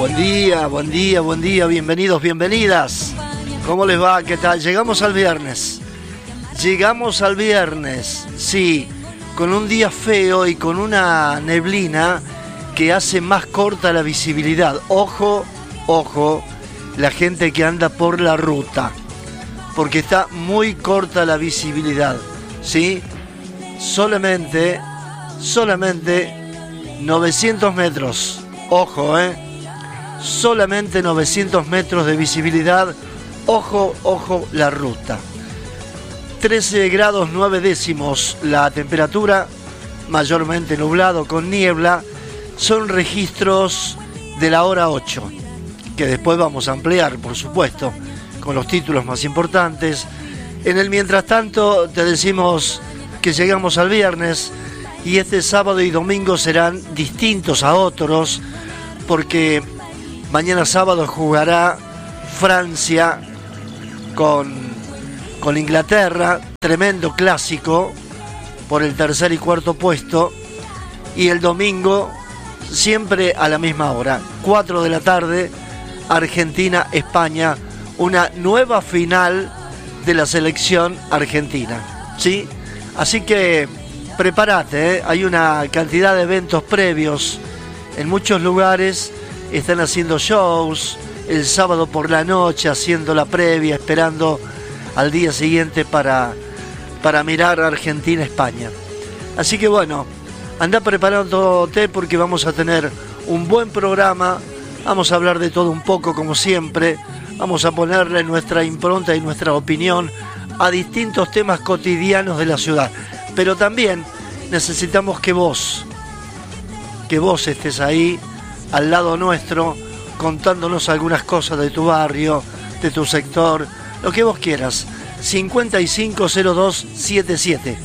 Buen día, bienvenidos, bienvenidas. ¿Cómo les va? ¿Qué tal? Llegamos al viernes, sí, con un día feo y con una neblina que hace más corta la visibilidad. Ojo, la gente que anda por la ruta, porque está muy corta la visibilidad, ¿sí? Solamente 900 metros, ojo, solamente 900 metros de visibilidad, ojo la ruta. 13 grados 9 décimos la temperatura, mayormente nublado con niebla, son registros de la hora 8, que después vamos a ampliar, por supuesto, con los títulos más importantes. En el mientras tanto te decimos que llegamos al viernes y este sábado y domingo serán distintos a otros, porque mañana sábado jugará Francia con Inglaterra, tremendo clásico por el tercer y cuarto puesto, y el domingo siempre a la misma hora, 4 de la tarde, Argentina-España, una nueva final de la selección argentina, ¿sí? Así que prepárate, hay una cantidad de eventos previos en muchos lugares, están haciendo shows el sábado por la noche, haciendo la previa, esperando al día siguiente para mirar a Argentina-España. Así que bueno, anda preparándote porque vamos a tener un buen programa, vamos a hablar de todo un poco como siempre, vamos a ponerle nuestra impronta y nuestra opinión a distintos temas cotidianos de la ciudad, pero también necesitamos que vos estés ahí al lado nuestro contándonos algunas cosas de tu barrio, de tu sector, lo que vos quieras. 550277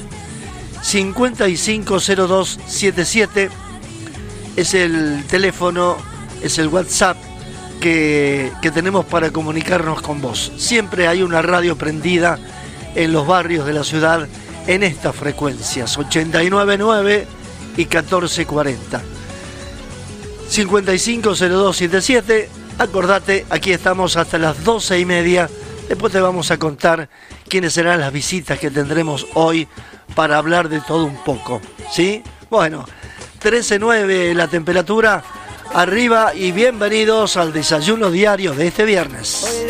550277 es el teléfono, es el WhatsApp que tenemos para comunicarnos con vos. Siempre hay una radio prendida en los barrios de la ciudad en estas frecuencias 89.9 y 1440. 550277. Acordate, aquí estamos hasta las 12:30. Después te vamos a contar quiénes serán las visitas que tendremos hoy para hablar de todo un poco, ¿sí? Bueno, 13.9 la temperatura, arriba y bienvenidos al desayuno diario de este viernes.